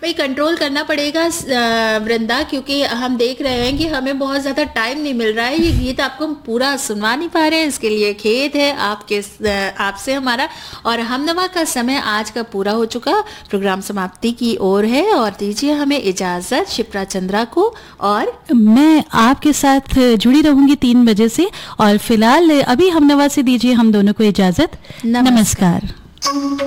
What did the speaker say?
पे कंट्रोल करना पड़ेगा वृंदा, क्योंकि हम देख रहे हैं कि हमें बहुत ज़्यादा टाइम नहीं मिल रहा है। ये गीत आपको पूरा सुनवा नहीं पा रहे हैं, इसके लिए खेद है आपसे हमारा। और हमनवा का समय आज का पूरा हो चुका, प्रोग्राम समाप्ति की ओर है। और दीजिए हमें इजाज़त शिप्रा चंद्रा को, और मैं आपके साथ जुड़ी रहूंगी 3 बजे से। और फिलहाल अभी हमनवा से दीजिए हम दोनों को इजाज़त। नमस्कार।